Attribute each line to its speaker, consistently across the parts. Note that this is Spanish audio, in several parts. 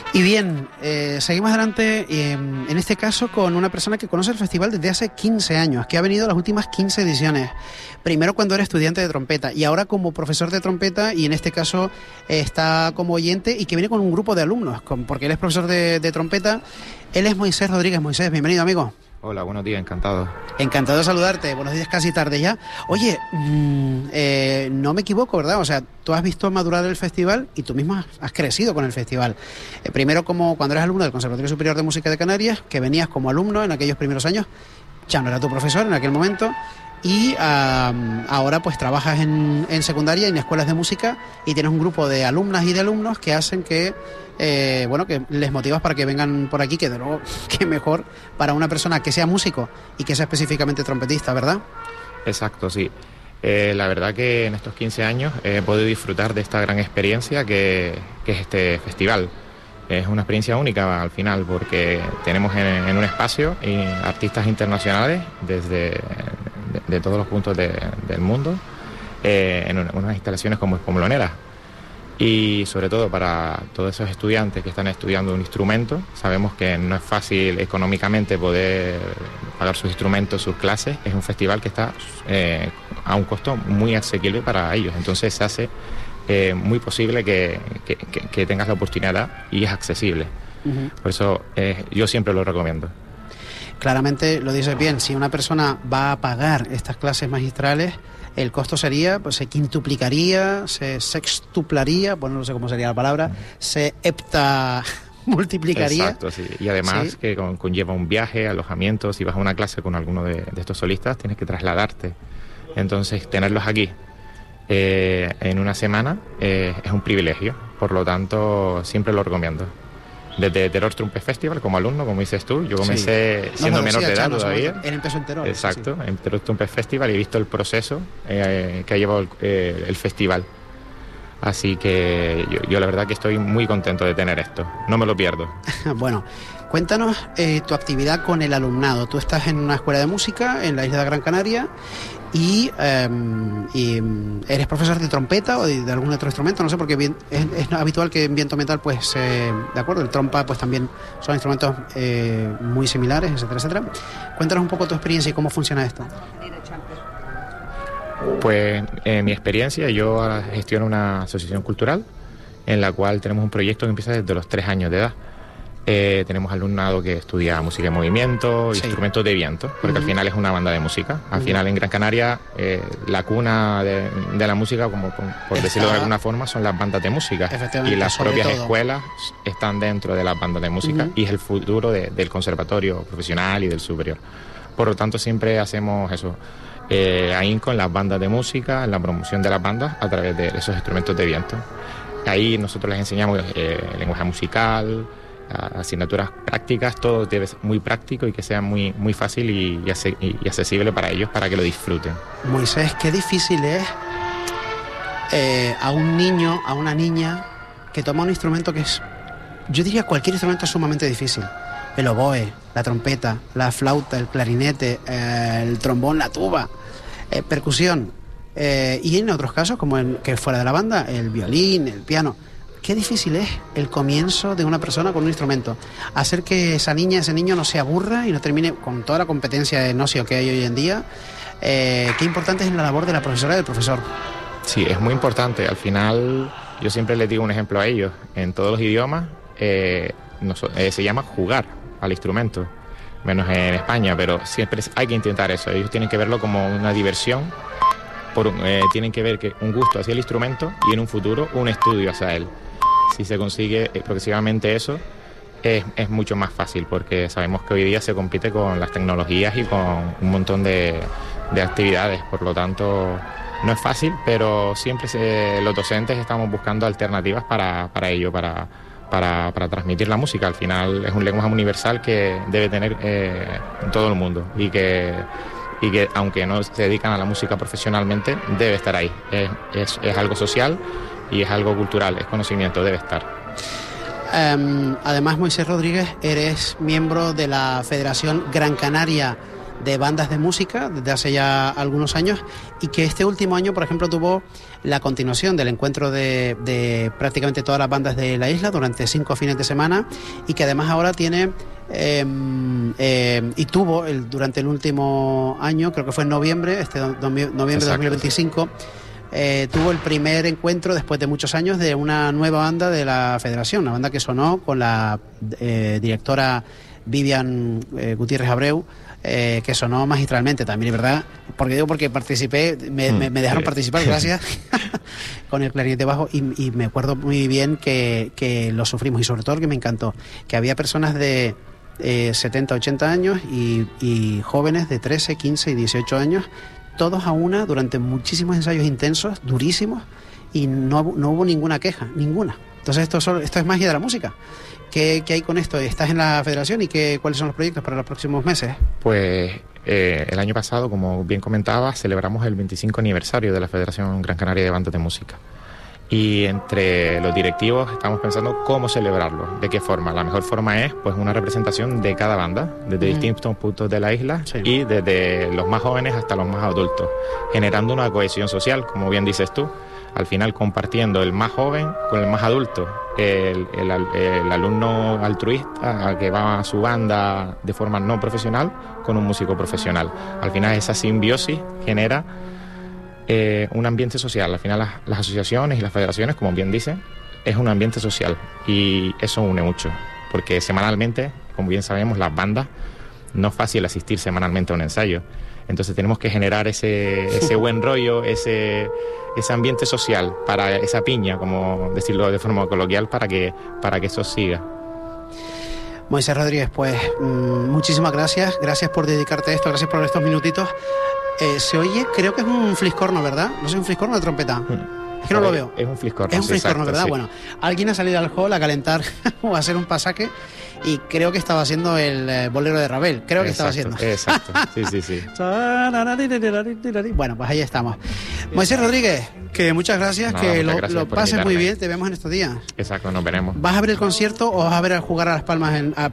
Speaker 1: Y bien, seguimos adelante, en este caso con una persona que conoce el festival desde hace 15 años, que ha venido a las últimas 15 ediciones. Primero cuando era estudiante de trompeta y ahora como profesor de trompeta, y en este caso está como oyente y que viene con un grupo de alumnos, porque él es profesor de trompeta. Él es Moisés Rodríguez. Moisés, bienvenido, amigo.
Speaker 2: Hola, buenos días, encantado.
Speaker 1: Encantado de saludarte, buenos días, casi tarde ya. Oye, no me equivoco, ¿verdad? O sea, tú has visto madurar el festival y tú mismo has crecido con el festival. Primero como cuando eras alumno del Conservatorio Superior de Música de Canarias, que venías como alumno en aquellos primeros años, ya no era tu profesor en aquel momento, y ahora pues trabajas en secundaria y en escuelas de música y tienes un grupo de alumnas y de alumnos que hacen que que les motivas para que vengan por aquí, que de luego, que mejor para una persona que sea músico y que sea específicamente trompetista, ¿verdad?
Speaker 2: Exacto, sí. La verdad que en estos 15 años he podido disfrutar de esta gran experiencia que es este festival. Es una experiencia única al final porque tenemos en un espacio artistas internacionales de todos los puntos del mundo en unas instalaciones como Espomoloneras. Y sobre todo para todos esos estudiantes que están estudiando un instrumento, sabemos que no es fácil económicamente poder pagar sus instrumentos, sus clases. Es un festival que está a un costo muy asequible para ellos, entonces se hace muy posible que tengas la oportunidad y es accesible. Uh-huh. Por eso yo siempre lo recomiendo.
Speaker 1: Claramente lo dices bien, si una persona va a pagar estas clases magistrales, el costo sería, pues se quintuplicaría, se sextuplaría, bueno, no sé cómo sería la palabra, se multiplicaría.
Speaker 2: Exacto, sí. Y además, sí, que conlleva un viaje, alojamiento. Si vas a una clase con alguno de estos solistas, tienes que trasladarte. Entonces, tenerlos aquí en una semana es un privilegio. Por lo tanto, siempre lo recomiendo. Desde Terror Trumpet Festival, como alumno, como dices tú, yo comencé siendo menor de edad todavía.
Speaker 1: Él empezó en Terror.
Speaker 2: Exacto,
Speaker 1: sí.
Speaker 2: En Terror Trumpet Festival, y he visto el proceso que ha llevado el festival. Así que yo la verdad que estoy muy contento de tener esto, no me lo pierdo.
Speaker 1: Bueno, cuéntanos tu actividad con el alumnado. Tú estás en una escuela de música en la isla de Gran Canaria y eres profesor de trompeta o de algún otro instrumento, no sé, porque es habitual que en viento metal, pues, de acuerdo, el trompa, pues también son instrumentos muy similares, etcétera, etcétera. Cuéntanos un poco tu experiencia y cómo funciona esto.
Speaker 2: Pues en mi experiencia, yo gestiono una asociación cultural en la cual tenemos un proyecto que empieza desde los 3 años de edad. Tenemos alumnado que estudia música en movimiento, sí, instrumentos de viento, porque al final es una banda de música. Al final en Gran Canaria la cuna de la música, como por decirlo de alguna forma, son las bandas de música. Y las propias escuelas están dentro de las bandas de música y es el futuro del conservatorio profesional y del superior. Por lo tanto, siempre hacemos eso. Ahí con las bandas de música, la promoción de las bandas a través de esos instrumentos de viento. Ahí nosotros les enseñamos lenguaje musical, asignaturas prácticas, todo debe ser muy práctico y que sea muy, muy fácil y accesible para ellos, para que lo disfruten.
Speaker 1: Moisés, qué difícil es a un niño, a una niña que toma un instrumento que es, yo diría cualquier instrumento es sumamente difícil. El oboe, la trompeta, la flauta, el clarinete, el trombón, la tuba, percusión, y en otros casos, como que fuera de la banda, el violín, el piano. Qué difícil es el comienzo de una persona con un instrumento. Hacer que esa niña, ese niño no se aburra y no termine con toda la competencia de nocio que hay hoy en día. Qué importante es la labor de la profesora y del profesor.
Speaker 2: Sí, es muy importante. Al final, yo siempre les digo un ejemplo a ellos. En todos los idiomas se llama jugar al instrumento, menos en España, pero siempre hay que intentar eso. Ellos tienen que verlo como una diversión, tienen que ver que un gusto hacia el instrumento y en un futuro un estudio hacia él. Si se consigue progresivamente eso, es mucho más fácil, porque sabemos que hoy día se compite con las tecnologías y con un montón de actividades. Por lo tanto, no es fácil, pero siempre los docentes estamos buscando alternativas para ello, para transmitir la música. Al final es un lenguaje universal que debe tener todo el mundo y que aunque no se dedican a la música profesionalmente, debe estar ahí. Es algo social y es algo cultural, es conocimiento, debe estar.
Speaker 1: Además, Moisés Rodríguez, eres miembro de la Federación Gran Canaria de bandas de música desde hace ya algunos años, y que este último año, por ejemplo, tuvo la continuación del encuentro de prácticamente todas las bandas de la isla durante 5 fines de semana, y que además ahora tiene y tuvo durante el último año, creo que fue en noviembre, noviembre de 2025, tuvo el primer encuentro después de muchos años de una nueva banda de la Federación, una banda que sonó con la directora Vivian Gutiérrez Abreu, que sonó magistralmente también, es verdad, porque participé, me dejaron participar, gracias, con el clarinete bajo, y me acuerdo muy bien que lo sufrimos, y sobre todo que me encantó, que había personas de 70, 80 años y jóvenes de 13, 15 y 18 años, todos a una, durante muchísimos ensayos intensos, durísimos, y no hubo ninguna queja, ninguna. Entonces esto es magia de la música. ¿Qué hay con esto? ¿Estás en la federación y cuáles son los proyectos para los próximos meses?
Speaker 2: Pues el año pasado, como bien comentaba, celebramos el 25 aniversario de la Federación Gran Canaria de Bandas de Música. Y entre los directivos estamos pensando cómo celebrarlo, de qué forma. La mejor forma es pues una representación de cada banda, desde distintos puntos de la isla, sí, y desde los más jóvenes hasta los más adultos, generando una cohesión social, como bien dices tú, al final compartiendo el más joven con el más adulto, el alumno altruista que va a su banda de forma no profesional con un músico profesional. Al final esa simbiosis genera un ambiente social. Al final las asociaciones y las federaciones, como bien dicen, es un ambiente social, y eso une mucho, porque semanalmente, como bien sabemos, las bandas no es fácil asistir semanalmente a un ensayo, entonces tenemos que generar ese buen rollo, ese ambiente social, para esa piña, como decirlo de forma coloquial, para que eso siga.
Speaker 1: Moisés Rodríguez, pues muchísimas gracias por dedicarte a esto, gracias por estos minutitos. Se oye, creo que es un fliscorno, ¿verdad? No sé, un fliscorno de trompeta. Es que no lo veo.
Speaker 2: Es un fliscorno.
Speaker 1: Es un fliscorno,
Speaker 2: exacto,
Speaker 1: ¿verdad?
Speaker 2: Sí.
Speaker 1: Bueno, alguien ha salido al hall a calentar o a hacer un pasaje, y creo que estaba haciendo el bolero de Ravel. Creo que estaba haciendo.
Speaker 2: Exacto, sí.
Speaker 1: Bueno, pues ahí estamos. Moisés Rodríguez, que muchas gracias, que lo pases muy bien, te vemos en estos días.
Speaker 2: Exacto, nos veremos.
Speaker 1: ¿Vas a ver el concierto o vas a ver a jugar a Las Palmas,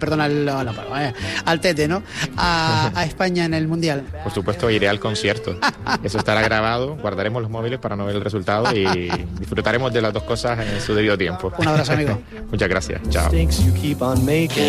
Speaker 1: al Tete, ¿no? A España en el Mundial?
Speaker 2: Por supuesto, iré al concierto. Eso estará grabado, guardaremos los móviles para no ver el resultado y disfrutaremos de las dos cosas en su debido tiempo.
Speaker 1: Un abrazo, amigo.
Speaker 2: Muchas gracias, chao.